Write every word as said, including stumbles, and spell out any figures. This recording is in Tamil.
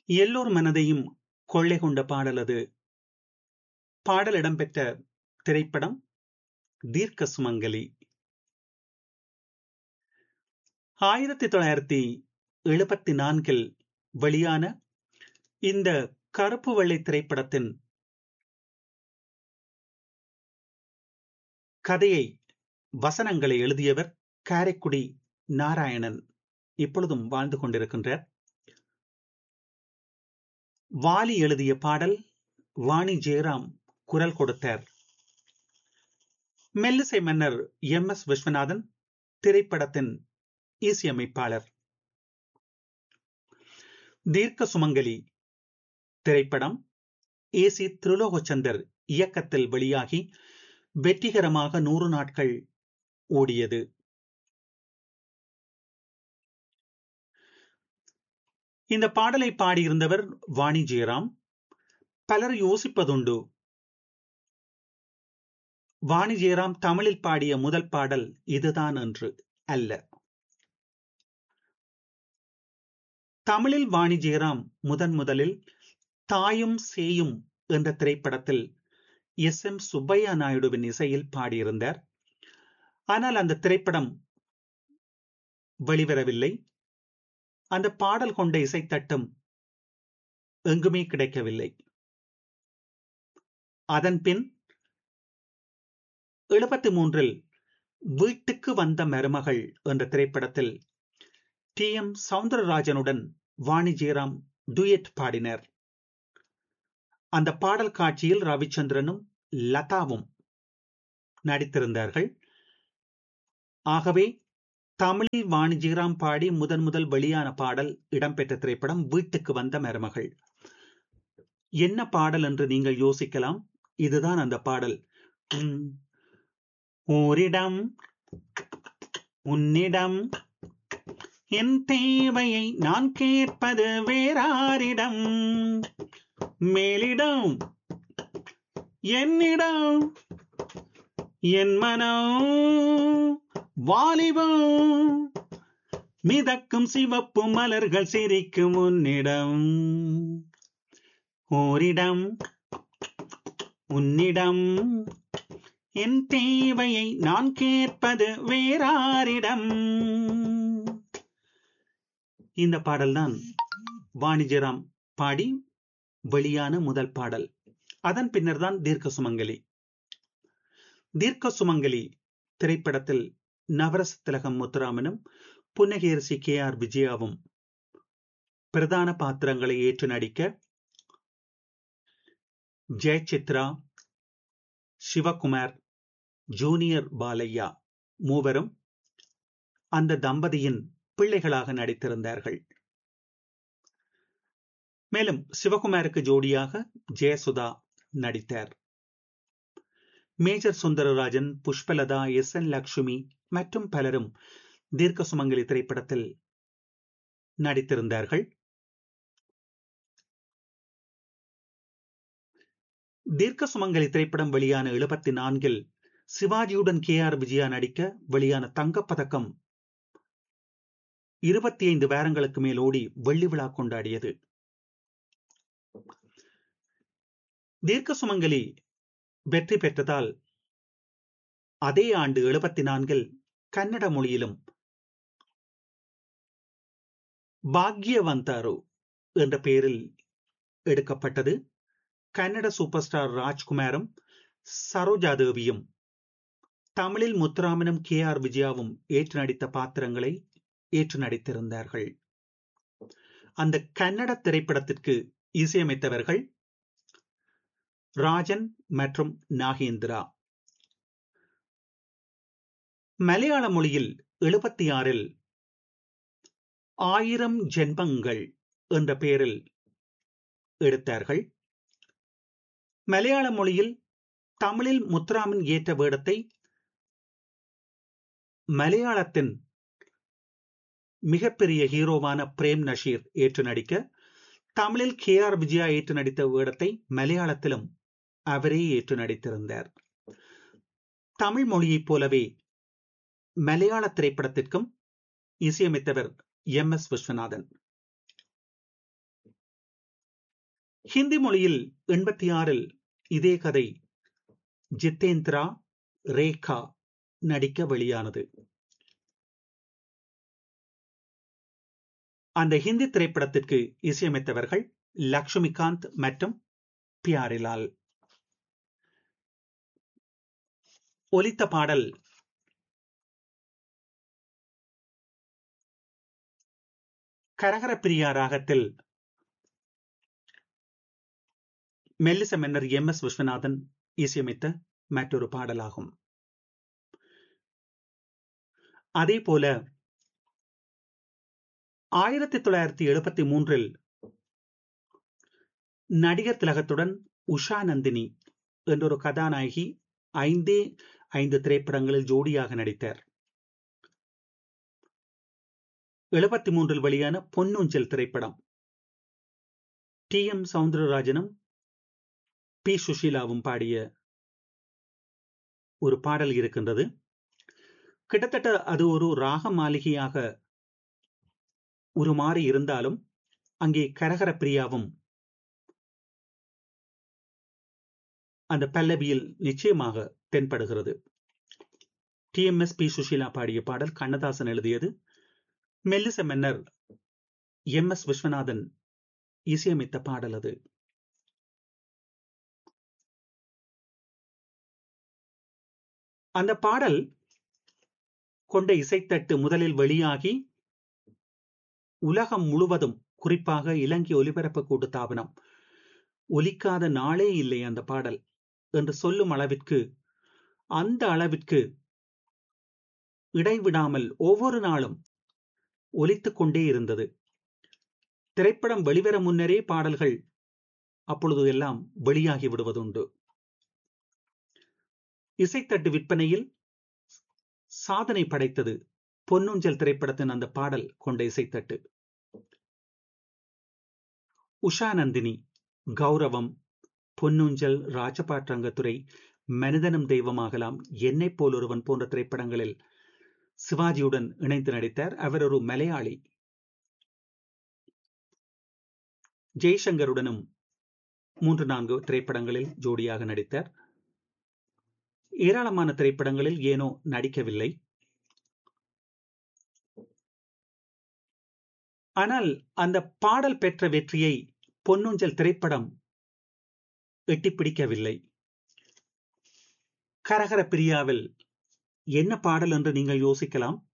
எல்லோர் மனதையும் கொள்ளை கொண்ட பாடல் அது. பாடல் இடம்பெற்ற திரைப்படம் தீர்க்க சுமங்கலி. ஆயிரத்தி தொள்ளாயிரத்தி எழுபத்தி நான்கில் வெளியான இந்த கருப்பு வெள்ளை திரைப்படத்தின் கதையை, வசனங்களை எழுதியவர் காரைக்குடி நாராயணன். இப்பொழுதும் வாழ்ந்து கொண்டிருக்கின்றார். வாலி எழுதிய பாடல் வாணி ஜெயராம் குரல் கொடுத்தார். மெல்லிசை மன்னர் எம் எஸ் விஸ்வநாதன் திரைப்படத்தின் இசையமைப்பாளர். தீர்க்க சுமங்கலி திரைப்படம் ஏ சி திருலோகச்சந்தர் இயக்கத்தில் வெளியாகி வெற்றிகரமாக நூறு நாட்கள் ஓடியது. இந்த பாடலை பாடியிருந்தவர் வாணி ஜெயராம். பலர் யோசிப்பதுண்டு, வாணி ஜெயராம் தமிழில் பாடிய முதல் பாடல் இதுதான் என்று. அல்ல, தமிழில் வாணி ஜெயராம் முதன் முதலில் தாயும் சேயும் என்ற திரைப்படத்தில் எஸ் எம் சுப்பையா நாயுடுவின் இசையில் பாடியிருந்தார். ஆனால் அந்த திரைப்படம் வெளிவரவில்லை. அந்த பாடல் கொண்ட இசைத்தட்டம் எங்குமே கிடைக்கவில்லை. அதன் பின் எழுபத்தி மூன்றில் வீட்டுக்கு வந்த மருமகள் என்ற திரைப்படத்தில் D M சவுந்தரராஜனுடன் Vani Jayaram duet பாடினர். அந்த பாடல் காட்சியில் ரவிச்சந்திரனும் லதாவும் நடித்திருந்தார்கள். ஆகவே தமிழில் வாணி ஜெயராம் பாடி முதன் முதல் வெளியான பாடல் இடம்பெற்ற திரைப்படம் வீட்டுக்கு வந்த மருமகள். என்ன பாடல் என்று நீங்கள் யோசிக்கலாம். இதுதான் அந்த பாடல். ஓரிடம் உன்னிடம் என் தேவையை நான் கேட்பது வேறாரிடம், மேலிடம் என்னிடம் என் மனம் வாலிபம் மிதக்கும் சிவப்பு மலர்கள் சிரிக்கும் உன்னிடம். ஓரிடம் உன்னிடம் என் தேவையை நான் கேட்பது வேறாரிடம். இந்த பாடல்தான் வாணி ஜெயராம் பாடி வெளியான முதல் பாடல். அதன் பின்னர் தான் தீர்க்க சுமங்கலி. தீர்க்க சுமங்கலி திரைப்படத்தில் நவரச திலகம் முத்துராமனும் புன்னகேரசி கே ஆர் விஜயாவும் பிரதான பாத்திரங்களை ஏற்று நடிக்க, ஜெயசித்ரா, சிவகுமார், ஜூனியர் பாலையா மூவரும் அந்த தம்பதியின் பிள்ளைகளாக நடித்திருந்தார்கள். மேலும் சிவகுமாருக்கு ஜோடியாக ஜெயசுதா நடித்தார். Major Sundararajan, Pushpalatha, S N Lakshmi மற்றும் பலரும் தீர்க்க சுமங்கலி திரைப்படத்தில் நடித்திருந்தார்கள். தீர்க்க சுமங்கலி திரைப்படம் வெளியான எழுபத்தி நான்கில் சிவாஜியுடன் கே ஆர் விஜயா நடிக்க வெளியான தங்கப்பதக்கம் இருபத்தி ஐந்து வாரங்களுக்கு மேல் ஓடி வெள்ளி விழா கொண்டாடியது. தீர்க்க சுமங்கலி வெற்றி பெற்றதால் அதே ஆண்டு எழுபத்தி நான்கில் கன்னட மொழியிலும் பாக்யவந்தாரு என்ற பெயரில் எடுக்கப்பட்டது. கன்னட சூப்பர் ஸ்டார் ராஜ்குமாரும் சரோஜாதேவியும் தமிழில் முத்துராமனும் கே ஆர் விஜயாவும் ஏற்று நடித்த பாத்திரங்களை ஏற்று நடித்திருந்தார்கள். அந்த கன்னட திரைப்படத்திற்கு இசையமைத்தவர்கள் ராஜன் மற்றும் நாகேந்திரா. மலையாள மொழியில் எழுபத்தி ஆறில் ஆயிரம் ஜென்மங்கள் என்ற பெயரில் எடுத்தார்கள். மலையாள மொழியில் தமிழில் முத்துராமன் ஏற்ற வேடத்தை மலையாளத்தின் மிகப்பெரிய ஹீரோவான பிரேம் நஷீர் ஏற்று நடிக்க, தமிழில் கே ஆர் விஜயா ஏற்று நடித்த வேடத்தை மலையாளத்திலும் அவரே ஏற்று நடித்திருந்தார். தமிழ் மொழியைப் போலவே மலையாள திரைப்படத்திற்கும் இசையமைத்தவர் எம் எஸ் விஸ்வநாதன். ஹிந்தி மொழியில் எண்பத்தி ஆறில் இதே கதை ஜித்தேந்திரா ரேகா நடிக்க வெளியானது. அந்த ஹிந்தி திரைப்படத்திற்கு இசையமைத்தவர்கள் லக்ஷ்மிகாந்த் மற்றும் பியாரிலால். ஒலித்த பாடல் கரகர பிரியா ராகத்தில் மெல்லிச மன்னர் எம் எஸ் விஸ்வநாதன் இசையமைத்த மற்றொரு பாடலாகும். அதே போல ஆயிரத்தி தொள்ளாயிரத்தி எழுபத்தி மூன்றில் நடிகர் திலகத்துடன் உஷா நந்தினி என்றொரு கதாநாயகி ஐந்தே ஐந்து திரைப்படங்களில் ஜோடியாக நடித்தார். எழுபத்தி மூன்றில் வெளியான பொன்னூஞ்சல் திரைப்படம் டி எம் சவுந்தரராஜனும் பி சுஷீலாவும் பாடிய ஒரு பாடல் இருக்கின்றது. கிட்டத்தட்ட அது ஒரு ராக மாளிகையாக உருமாறி இருந்தாலும் அங்கே கரகர பிரியாவும் அந்த பல்லவியில் நிச்சயமாக தென்படுகிறது. D M S B Sushila பாடிய பாடல் கண்ணதாசன் எழுதியது. மெல்லிச மன்னர் எம் எஸ் விஸ்வநாதன் இசையமைத்த பாடல் அது. அந்த பாடல் கொண்ட இசைத்தட்டு முதலில் வெளியாகி உலகம் முழுவதும், குறிப்பாக இலங்கை ஒலிபரப்பு கூட்டுத்தாபனம், ஒலிக்காத நாளே இல்லை அந்த பாடல் என்று சொல்லும் அளவிற்கு, அந்த அளவிற்கு இடைவிடாமல் ஒவ்வொரு நாளும் ஒலித்துக் கொண்டே இருந்தது. திரைப்படம் வெளிவர முன்னரே பாடல்கள் அப்பொழுது எல்லாம் வெளியாகி விடுவதுண்டு. இசைத்தட்டு விற்பனையில் சாதனை படைத்தது பொன்னூஞ்சல் திரைப்படத்தின் அந்த பாடல் கொண்ட இசைத்தட்டு. உஷா நந்தினி, கௌரவம், பொன்னூஞ்சல், ராஜபாட்ரங்கத்துறை, மனிதனும் தெய்வமாகலாம், என்னை போல் ஒருவன் போன்ற திரைப்படங்களில் சிவாஜியுடன் இணைந்து நடித்தார். அவர் ஒரு மலையாளி. ஜெய்சங்கருடனும் மூன்று நான்கு திரைப்படங்களில் ஜோடியாக நடித்தார். ஏராளமான திரைப்படங்களில் ஏனோ நடிக்கவில்லை. ஆனால் அந்த பாடல் பெற்ற வெற்றியை பொன்னூஞ்சல் திரைப்படம் எட்டிப்பிடிக்கவில்லை. கரகர பிரியாவில் என்ன பாடல் என்று நீங்கள் யோசிக்கலாம்.